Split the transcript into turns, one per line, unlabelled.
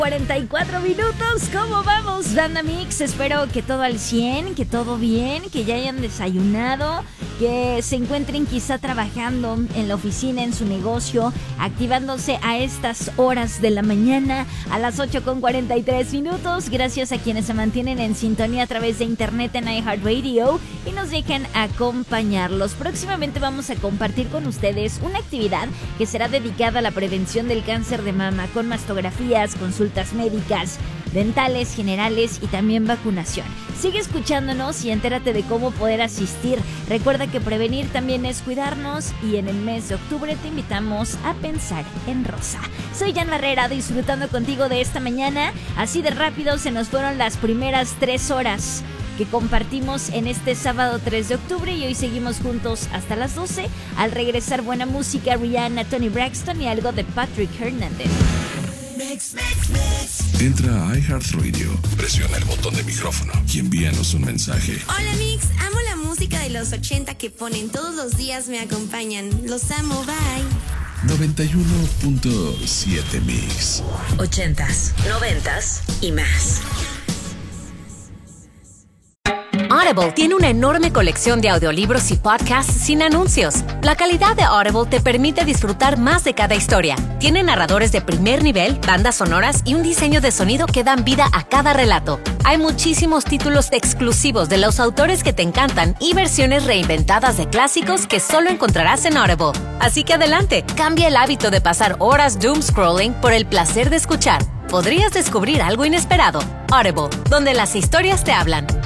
44 minutos, ¿cómo vamos, Banda Mix? Espero que todo al 100, que todo bien, que ya hayan desayunado, que se encuentren quizá trabajando en la oficina, en su negocio, activándose a estas horas de la mañana, a las 8:43 minutos. Gracias a quienes se mantienen en sintonía a través de internet en iHeartRadio y nos dejan acompañarlos. Próximamente vamos a compartir con ustedes una actividad que será dedicada a la prevención del cáncer de mama, con mastografías, consultas médicas, dentales, generales y también vacunación. Sigue escuchándonos y entérate de cómo poder asistir. Recuerda que prevenir también es cuidarnos y en el mes de octubre te invitamos a pensar en rosa. Soy Jan Barrera, disfrutando contigo de esta mañana. Así de rápido se nos fueron las primeras 3 horas que compartimos en este sábado 3 de octubre y hoy seguimos juntos hasta las 12. Al regresar, buena música, Rihanna, Toni Braxton y algo de Patrick Hernández.
Entra a iHeartRadio, presiona el botón de micrófono y envíanos un mensaje.
Hola Mix, amo la música de los 80 que ponen todos los días, me acompañan. Los amo, bye.
91.7 Mix.
80s, 90s y más. Audible tiene una enorme colección de audiolibros y podcasts sin anuncios. La calidad de Audible te permite disfrutar más de cada historia. Tiene narradores de primer nivel, bandas sonoras y un diseño de sonido que dan vida a cada relato. Hay muchísimos títulos exclusivos de los autores que te encantan y versiones reinventadas de clásicos que solo encontrarás en Audible. Así que adelante, cambia el hábito de pasar horas doom scrolling por el placer de escuchar. Podrías descubrir algo inesperado. Audible, donde las historias te hablan.